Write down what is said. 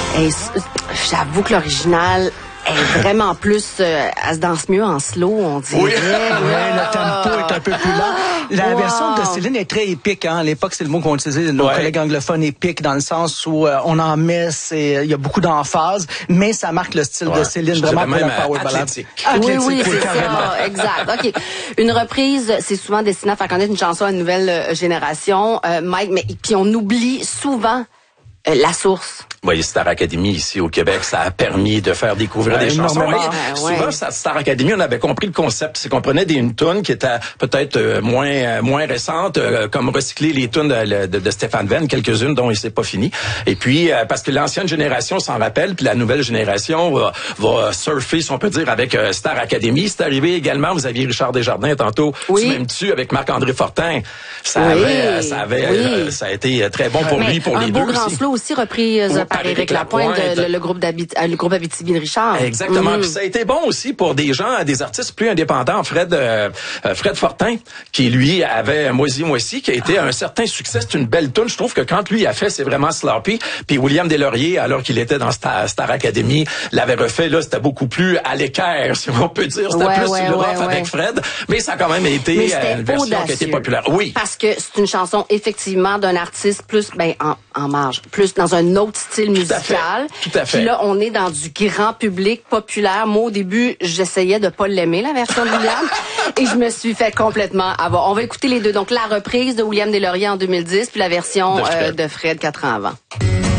Et j'avoue que l'original est vraiment plus... elle se danse mieux en slow, on dirait. Oui, le tempo est un peu plus lent. La version de Céline est très épique. Hein. À l'époque, c'est le mot qu'on utilisait, nos collègues anglophones, épique, dans le sens où on en met, il y a beaucoup d'emphase, mais ça marque le style de Céline, vraiment pour la power ballad. Oui, c'est ça, exact. OK. Une reprise, c'est souvent destiné à faire connaître une chanson à une nouvelle génération. Mike, mais puis on oublie souvent la source. Oui, Star Academy ici au Québec, ça a permis de faire découvrir des chansons. Souvent, Star Academy, on avait compris le concept, c'est qu'on prenait une tune qui était peut-être moins récente, comme recycler les tunes de Stéphane Venn, quelques-unes dont il s'est pas fini. Et puis parce que l'ancienne génération s'en rappelle, puis la nouvelle génération va surfer, si on peut dire, avec Star Academy. C'est arrivé également. Vous aviez Richard Desjardins tantôt. Tu m'aimes-tu avec Marc-André Fortin. Ça a été très bon pour lui, pour les deux. Un beau grand slow aussi reprise par Éric Lapointe, le groupe Abitibi-Richard. Exactement. Puis ça a été bon aussi pour des artistes plus indépendants. Fred Fortin, qui lui avait Moisy, qui a été un certain succès. C'est une belle tune. Je trouve que quand lui a fait, c'est vraiment sloppy. Puis William Deslauriers, alors qu'il était dans Star Academy, l'avait refait. Là, c'était beaucoup plus à l'équerre, si on peut dire. C'était plus sur le rock avec Fred. Mais ça a quand même été une version qui a été populaire. Oui. Parce que c'est une chanson, effectivement, d'un artiste plus, en marge, plus dans un autre style musical. Tout à fait. Puis là, on est dans du grand public populaire. Moi, au début, j'essayais de pas l'aimer, la version de William. Et je me suis fait complètement avoir. On va écouter les deux. Donc, la reprise de William Deslauriers en 2010, puis la version de Fred 4 ans avant.